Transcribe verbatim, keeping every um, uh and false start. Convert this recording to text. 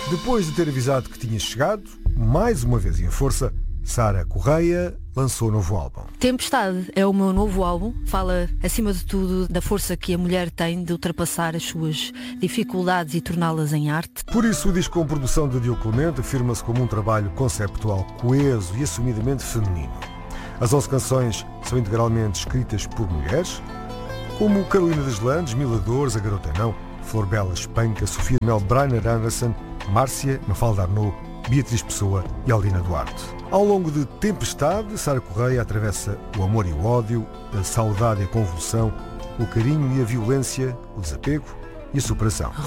Depois de ter avisado que tinha chegado, mais uma vez em força, Sara Correia lançou um novo álbum. Tempestade é o meu novo álbum. Fala, acima de tudo, da força que a mulher tem de ultrapassar as suas dificuldades e torná-las em arte. Por isso, o disco com produção de Diogo Clemente afirma-se como um trabalho conceptual coeso e assumidamente feminino. As onze canções são integralmente escritas por mulheres, como Carolina Deslandes, Mila Dores, A Garota Não, Flor Bela Espanca, Sofia Mel, Brainer Anderson, Márcia, Mafalda Arnaud, Beatriz Pessoa e Aldina Duarte. Ao longo de Tempestade, Sara Correia atravessa o amor e o ódio, a saudade e a convulsão, o carinho e a violência, o desapego e a superação.